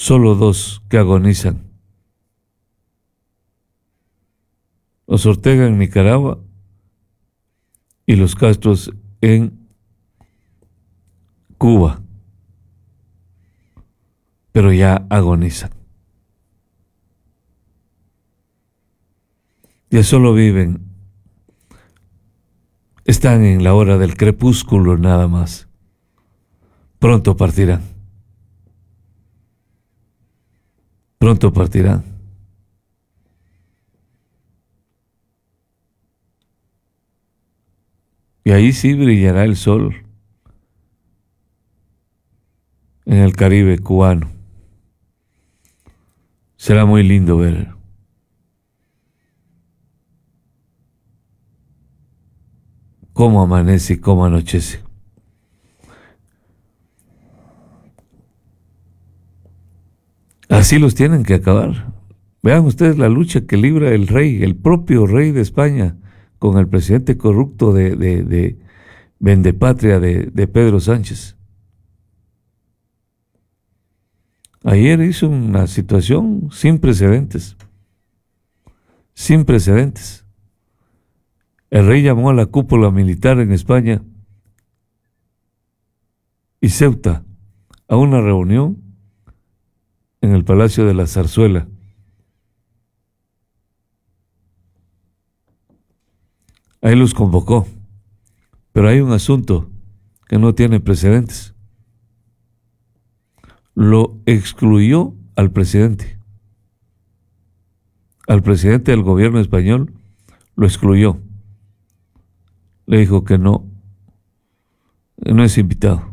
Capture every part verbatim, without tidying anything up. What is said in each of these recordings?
solo dos que agonizan. Los Ortega en Nicaragua y los Castros en Cuba, pero ya agonizan. Ya solo viven, están en la hora del crepúsculo nada más. Pronto partirán. Pronto partirán. Y ahí sí brillará el sol en el Caribe cubano. Será muy lindo ver cómo amanece y cómo anochece. Así los tienen que acabar. Vean ustedes la lucha que libra el rey, el propio rey de España, con el presidente corrupto de, de, de Vendepatria de, de Pedro Sánchez. Ayer hizo una situación sin precedentes. Sin precedentes. El rey llamó a la cúpula militar en España y Ceuta a una reunión en el Palacio de la Zarzuela. Ahí los convocó, pero hay un asunto que no tiene precedentes. Lo excluyó al presidente. Al presidente del gobierno español lo excluyó. Le dijo que no, no es invitado.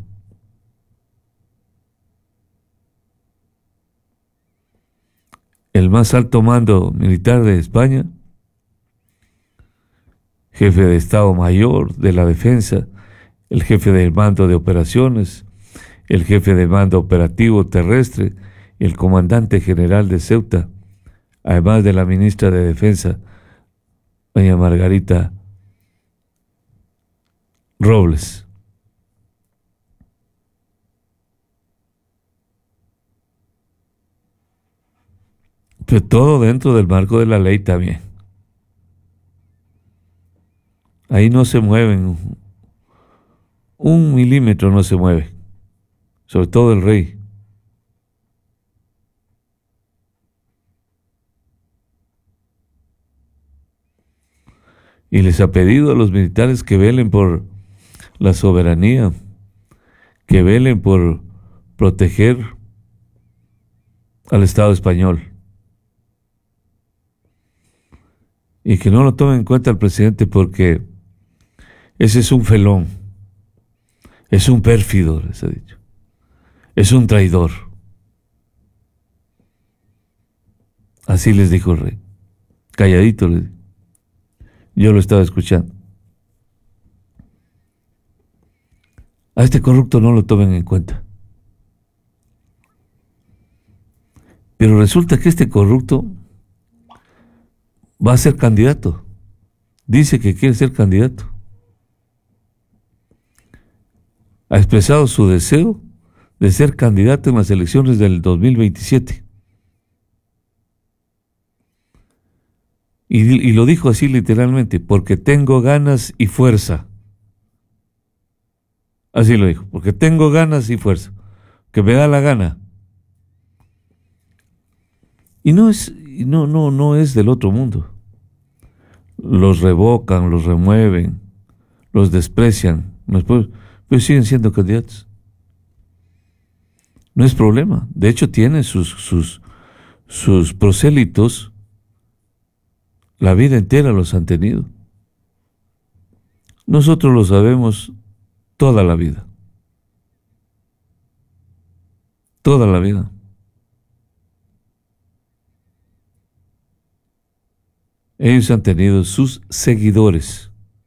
El más alto mando militar de España, jefe de Estado Mayor de la Defensa, el jefe del mando de operaciones, el jefe de mando operativo terrestre y el comandante general de Ceuta, además de la ministra de Defensa, doña Margarita Robles. Pero todo dentro del marco de la ley también. Ahí no se mueven, un milímetro no se mueve, sobre todo el rey. Y les ha pedido a los militares que velen por la soberanía, que velen por proteger al Estado español. Y que no lo tomen en cuenta el presidente porque ese es un felón, es un pérfido, les ha dicho, es un traidor. Así les dijo el rey, calladito les dijo. Yo lo estaba escuchando. A este corrupto no lo tomen en cuenta. Pero resulta que este corrupto va a ser candidato. Dice que quiere ser candidato. Ha expresado su deseo de ser candidato en las elecciones del dos mil veintisiete. Y, y lo dijo así literalmente, porque tengo ganas y fuerza. Así lo dijo, porque tengo ganas y fuerza, que me da la gana. Y no es, no, no, no es del otro mundo. Los revocan, los remueven, los desprecian, después, pero siguen siendo candidatos. No es problema. De hecho, tienen sus, sus, sus prosélitos. La vida entera los han tenido. Nosotros lo sabemos toda la vida. Toda la vida. Ellos han tenido sus seguidores.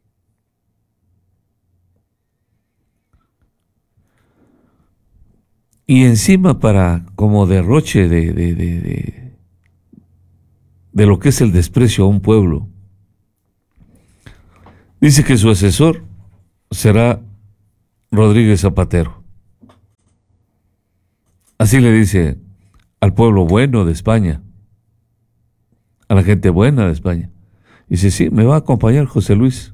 Y encima, para como derroche de, de, de, de, de lo que es el desprecio a un pueblo, dice que su asesor será Rodríguez Zapatero. Así le dice al pueblo bueno de España, a la gente buena de España. Dice, sí, me va a acompañar José Luis.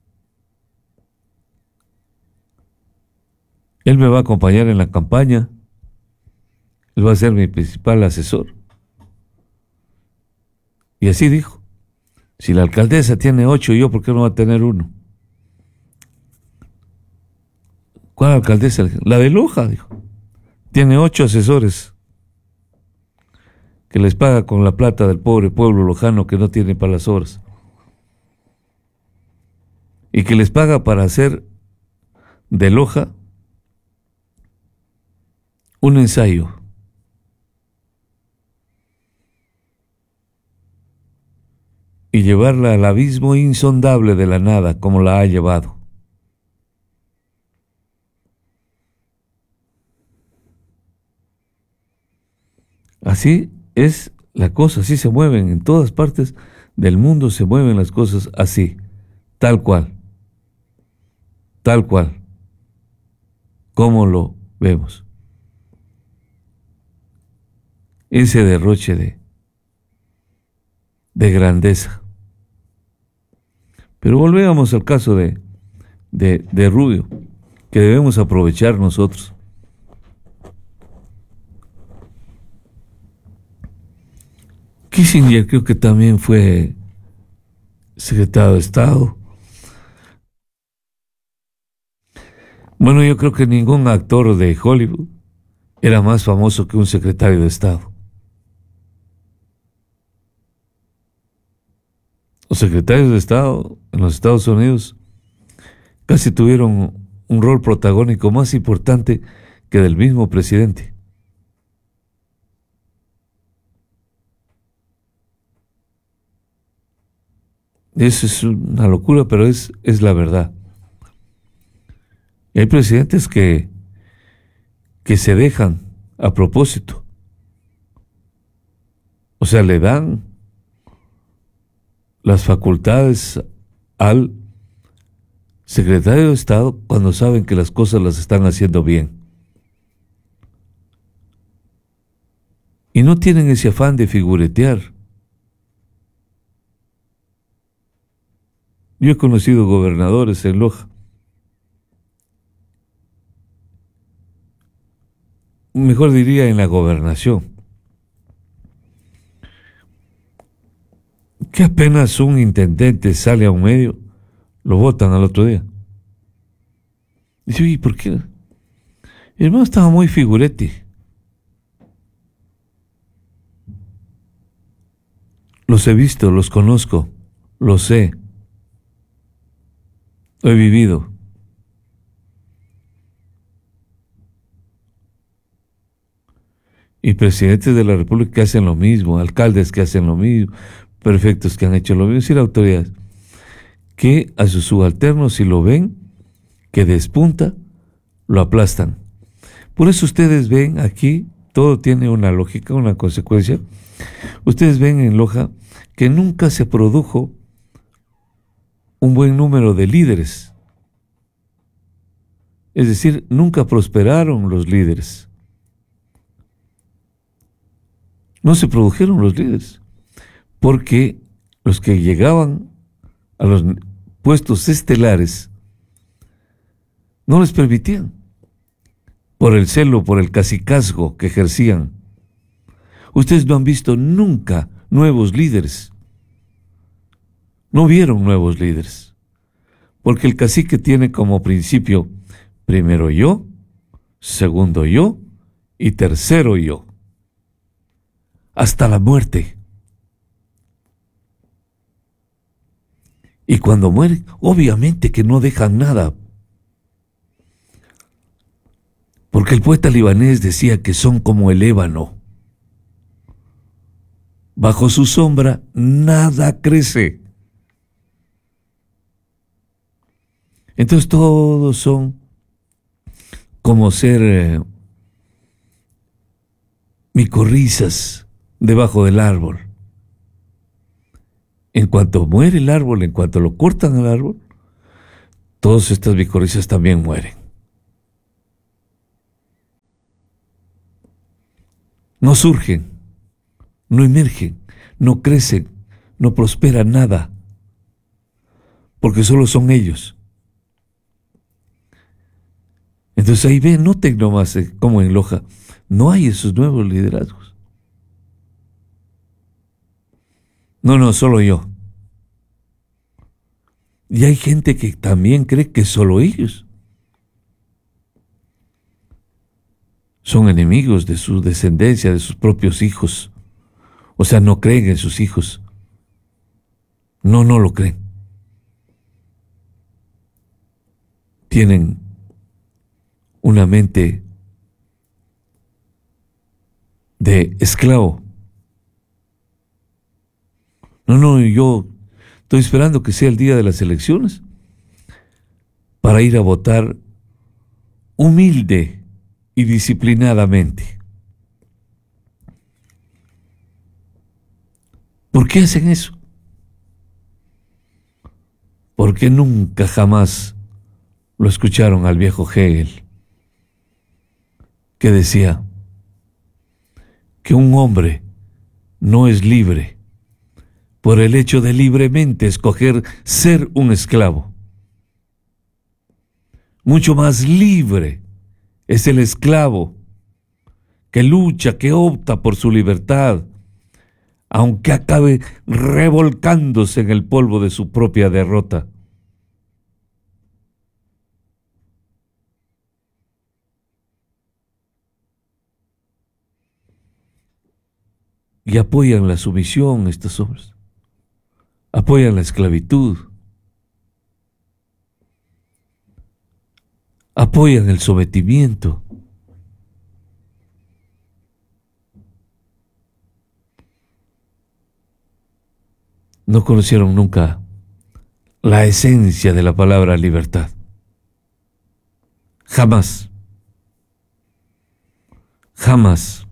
Él me va a acompañar en la campaña. Él va a ser mi principal asesor. Y así dijo. Si la alcaldesa tiene ocho, ¿yo por qué no va a tener uno? ¿Cuál alcaldesa? La de Loja, dijo. Tiene ocho asesores que les paga con la plata del pobre pueblo lojano que no tiene para las obras. Y que les paga para hacer de Loja un ensayo. Y llevarla al abismo insondable de la nada, como la ha llevado. Así es la cosa, así se mueven en todas partes del mundo, se mueven las cosas así, tal cual, tal cual, como lo vemos. Ese derroche de, de grandeza. Pero volvemos al caso de, de, de Rubio, que debemos aprovechar nosotros. Kissinger creo que también fue secretario de Estado. Bueno, yo creo que ningún actor de Hollywood era más famoso que un secretario de Estado. Los secretarios de Estado en los Estados Unidos casi tuvieron un rol protagónico más importante que del mismo presidente. Eso es una locura, pero es, es la verdad. Y hay presidentes que, que se dejan a propósito. O sea, le dan las facultades al secretario de Estado cuando saben que las cosas las están haciendo bien. Y no tienen ese afán de figuretear. Yo he conocido gobernadores en Loja. Mejor diría en la gobernación. Que apenas un intendente sale a un medio, lo votan al otro día. Dice, oye, ¿por qué? El hermano estaba muy figurete. Los he visto, los conozco, los sé. Lo he vivido. Y presidentes de la República que hacen lo mismo, alcaldes que hacen lo mismo, prefectos que han hecho lo mismo, es decir, autoridades que a sus subalternos, si lo ven, que despunta, lo aplastan. Por eso ustedes ven aquí, todo tiene una lógica, una consecuencia. Ustedes ven en Loja que nunca se produjo un buen número de líderes. Es decir, nunca prosperaron los líderes. No se produjeron los líderes, porque los que llegaban a los puestos estelares no les permitían, por el celo, por el cacicazgo que ejercían. Ustedes no han visto nunca nuevos líderes. No vieron nuevos líderes, porque el cacique tiene como principio primero yo, segundo yo y tercero yo, hasta la muerte. Y cuando mueren, obviamente que no dejan nada, porque el poeta libanés decía que son como el ébano. Bajo su sombra nada crece. Entonces todos son como ser eh, micorrizas debajo del árbol. En cuanto muere el árbol, en cuanto lo cortan al árbol, todas estas micorrizas también mueren. No surgen, no emergen, no crecen, no prospera nada, porque solo son ellos. Entonces ahí ven, noten nomás eh, como en Loja, no hay esos nuevos liderazgos. No, no, solo yo. Y hay gente que también cree que solo ellos son enemigos de su descendencia, de sus propios hijos. O sea, no creen en sus hijos. No, no lo creen. Tienen una mente de esclavo. No, no, yo estoy esperando que sea el día de las elecciones para ir a votar humilde y disciplinadamente. ¿Por qué hacen eso? Porque nunca jamás lo escucharon al viejo Hegel, que decía que un hombre no es libre por el hecho de libremente escoger ser un esclavo. Mucho más libre es el esclavo que lucha, que opta por su libertad, aunque acabe revolcándose en el polvo de su propia derrota. Y apoyan la sumisión estos hombres. Apoyan la esclavitud. Apoyan el sometimiento. No conocieron nunca la esencia de la palabra libertad. Jamás. Jamás.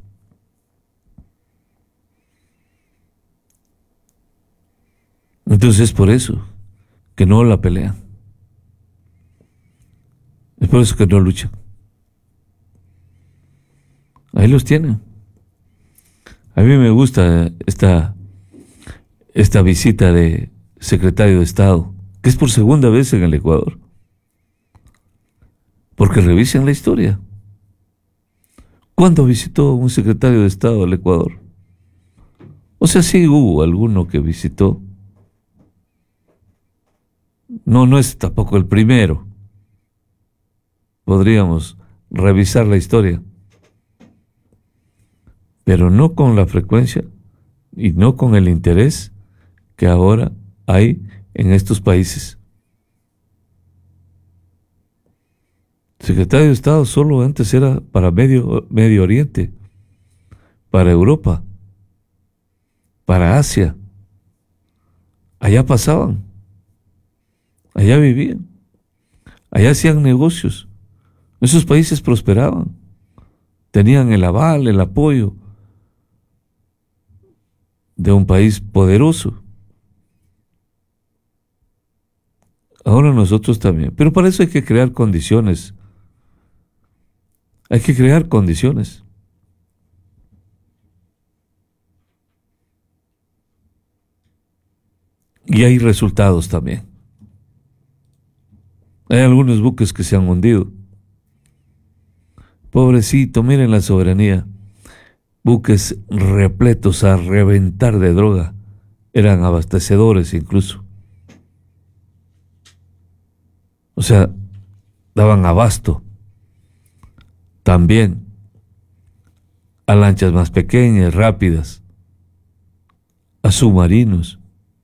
Entonces es por eso que no la pelean. Es por eso que no luchan. Ahí los tienen. A mí me gusta esta, esta visita de secretario de Estado, que es por segunda vez en el Ecuador. Porque revisen la historia. ¿Cuándo visitó un secretario de Estado al Ecuador? O sea, sí hubo alguno que visitó. No, no es tampoco el primero. Podríamos revisar la historia, pero no con la frecuencia y no con el interés que ahora hay en estos países. Secretario de Estado solo antes era para Medio, Medio Oriente, para Europa, para Asia. Allá pasaban, allá vivían, allá hacían negocios. Esos países prosperaban, tenían el aval, el apoyo de un país poderoso. Ahora nosotros también, pero para eso hay que crear condiciones. Hay que crear condiciones. Y hay resultados también. Hay algunos buques que se han hundido. Pobrecito, miren la soberanía. Buques repletos a reventar de droga. Eran abastecedores incluso. O sea, daban abasto. También a lanchas más pequeñas, rápidas, a submarinos.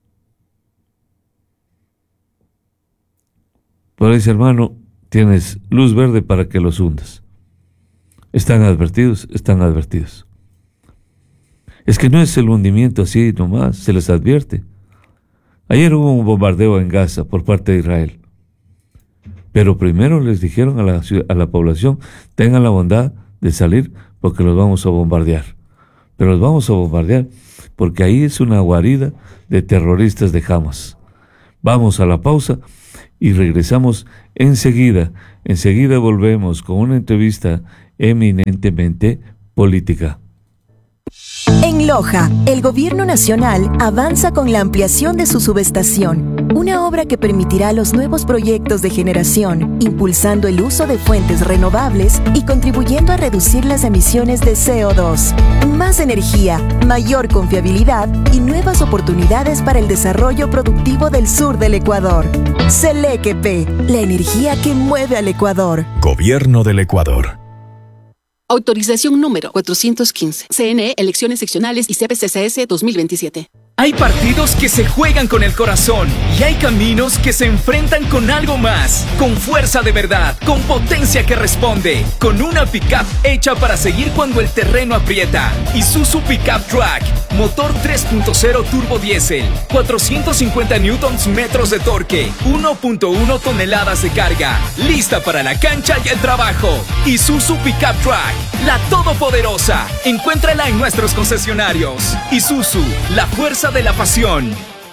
Por ahí, hermano, tienes luz verde para que los hundas. Están advertidos, están advertidos. Es que no es el hundimiento así nomás, se les advierte. Ayer hubo un bombardeo en Gaza por parte de Israel. Pero primero les dijeron a la, a la población, tengan la bondad de salir porque los vamos a bombardear. Pero los vamos a bombardear porque ahí es una guarida de terroristas de Hamas. Vamos a la pausa y regresamos enseguida. Enseguida volvemos con una entrevista eminentemente política. En Loja, el Gobierno Nacional avanza con la ampliación de su subestación, una obra que permitirá los nuevos proyectos de generación, impulsando el uso de fuentes renovables y contribuyendo a reducir las emisiones de C O dos. Más energía, mayor confiabilidad y nuevas oportunidades para el desarrollo productivo del sur del Ecuador. Selequepe, la energía que mueve al Ecuador. Gobierno del Ecuador. Autorización número cuatrocientos quince. C N E, Elecciones Seccionales y C P C C S dos mil veintisiete. Hay partidos que se juegan con el corazón y hay caminos que se enfrentan con algo más, con fuerza de verdad, con potencia que responde, con una pickup hecha para seguir cuando el terreno aprieta. Isuzu Pickup Track, motor tres punto cero turbo diésel, cuatrocientos cincuenta newtons metros de torque, uno punto uno toneladas de carga, lista para la cancha y el trabajo. Isuzu Pickup Track, la todopoderosa. Encuéntrala en nuestros concesionarios. Isuzu, la fuerza de la pasión.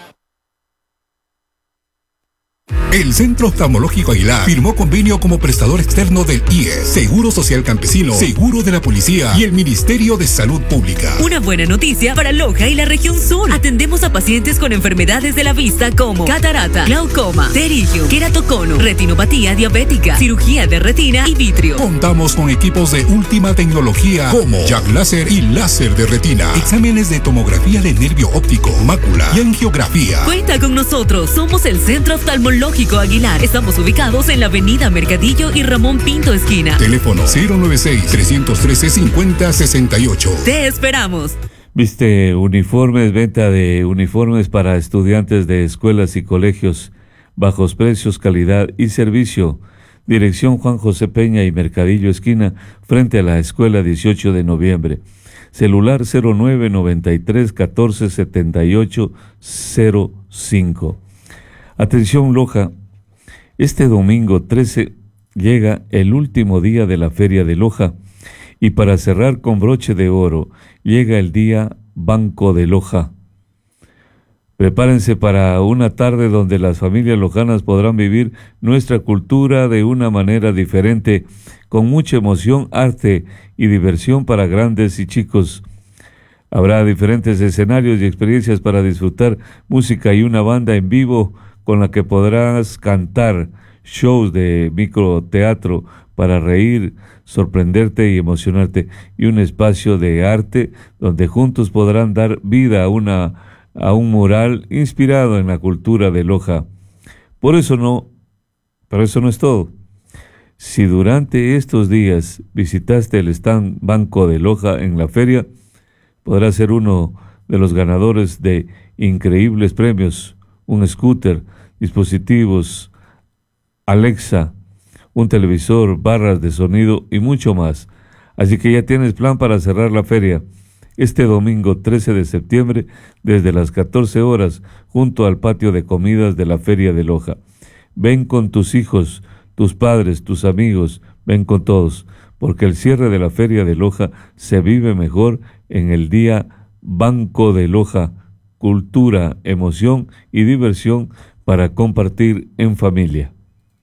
El Centro Oftalmológico Aguilar firmó convenio como prestador externo del I E S, Seguro Social Campesino, Seguro de la Policía y el Ministerio de Salud Pública. Una buena noticia para Loja y la región sur. Atendemos a pacientes con enfermedades de la vista como catarata, glaucoma, pterigio, queratocono, retinopatía diabética, cirugía de retina y vitrio. Contamos con equipos de última tecnología como Jack Láser y láser de retina, exámenes de tomografía de nervio óptico, mácula y angiografía. Cuenta con nosotros. Somos el Centro Oftalmológico Aguilar. Estamos ubicados en la avenida Mercadillo y Ramón Pinto esquina. Teléfono cero noventa y seis, trescientos trece, cincuenta sesenta y ocho. Te esperamos. Viste uniformes, venta de uniformes para estudiantes de escuelas y colegios, bajos precios, calidad y servicio. Dirección Juan José Peña y Mercadillo esquina, frente a la escuela dieciocho de noviembre. Celular cero nueve noventa y tres, catorce setenta y ocho cero cinco. Atención Loja, este domingo trece llega el último día de la Feria de Loja y para cerrar con broche de oro llega el día Banco de Loja. Prepárense para una tarde donde las familias lojanas podrán vivir nuestra cultura de una manera diferente, con mucha emoción, arte y diversión para grandes y chicos. Habrá diferentes escenarios y experiencias para disfrutar música y una banda en vivo con la que podrás cantar, shows de microteatro para reír, sorprenderte y emocionarte, y un espacio de arte donde juntos podrán dar vida a, una, a un mural inspirado en la cultura de Loja. Por eso no, pero eso no es todo. Si durante estos días visitaste el stand Banco de Loja en la feria, podrás ser uno de los ganadores de increíbles premios, un scooter, dispositivos, Alexa, un televisor, barras de sonido y mucho más. Así que ya tienes plan para cerrar la feria este domingo trece de septiembre desde las catorce horas junto al patio de comidas de la Feria de Loja. Ven con tus hijos, tus padres, tus amigos, ven con todos, porque el cierre de la Feria de Loja se vive mejor en el día Banco de Loja, cultura, emoción y diversión para compartir en familia.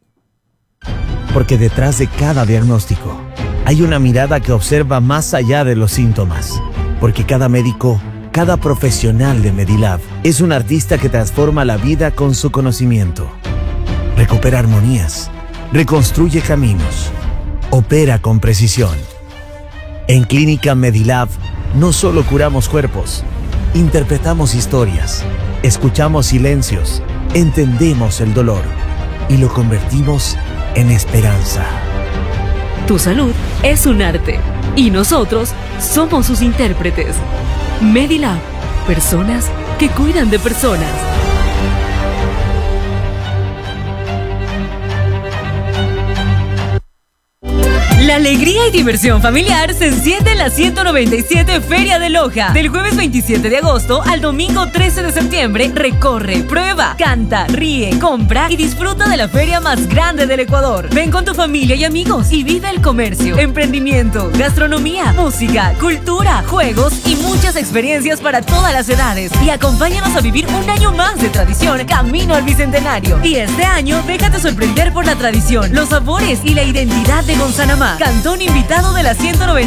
Porque detrás de cada diagnóstico hay una mirada que observa más allá de los síntomas. Porque cada médico, cada profesional de Medilab es un artista que transforma la vida con su conocimiento. Recupera armonías, reconstruye caminos, opera con precisión. En Clínica Medilab no solo curamos cuerpos, interpretamos historias, escuchamos silencios, entendemos el dolor y lo convertimos en esperanza. Tu salud es un arte y nosotros somos sus intérpretes. Medilab, personas que cuidan de personas. La alegría y diversión familiar se enciende en la ciento noventa y siete Feria de Loja. Del jueves veintisiete de agosto al domingo trece de septiembre, recorre, prueba, canta, ríe, compra y disfruta de la feria más grande del Ecuador. Ven con tu familia y amigos y vive el comercio, emprendimiento, gastronomía, música, cultura, juegos y muchas experiencias para todas las edades. Y acompáñanos a vivir un año más de tradición camino al Bicentenario. Y este año, déjate sorprender por la tradición, los sabores y la identidad de Gonzanamá. Cantón invitado de la ciento noventa.